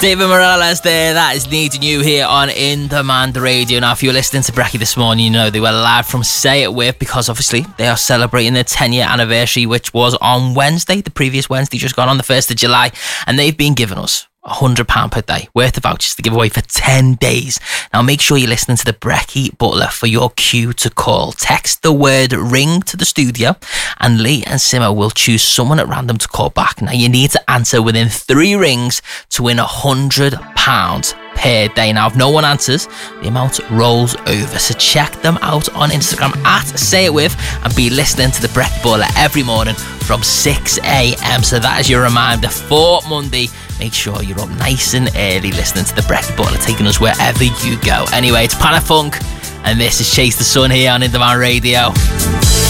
David Morales there, that is Needing You here on In Demand Radio. Now, if you were listening to Brekkie this morning, you know they were live from Say It With, because obviously they are celebrating their 10-year anniversary, which was on Wednesday, the previous Wednesday, just gone on the 1st of July, and they've been giving us £100 per day worth of vouchers to give away for 10 days. Now make sure you're listening to the Brekkie Butler for your cue to call. Text the word ring to the studio and Lee and Simo will choose someone at random to call back. Now you need to answer within 3 rings to win £100 per day. Now if no one answers, the amount rolls over. So check them out on Instagram at Say It With and be listening to the Brekkie Butler every morning from 6 a.m. So that is your reminder for Monday. Make sure you're up nice and early listening to the Brekkie Butler, taking us wherever you go. Anyway, it's Planet Funk, and this is Chase the Sun here on In Demand Radio.